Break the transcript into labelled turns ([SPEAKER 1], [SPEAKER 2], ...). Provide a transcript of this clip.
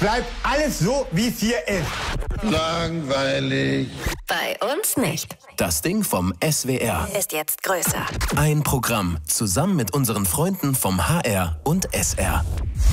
[SPEAKER 1] bleibt alles so, wie es hier ist.
[SPEAKER 2] Langweilig.
[SPEAKER 3] Bei uns nicht.
[SPEAKER 4] Das Ding vom SWR
[SPEAKER 3] Ist jetzt größer.
[SPEAKER 4] Ein Programm zusammen mit unseren Freunden vom HR und SR.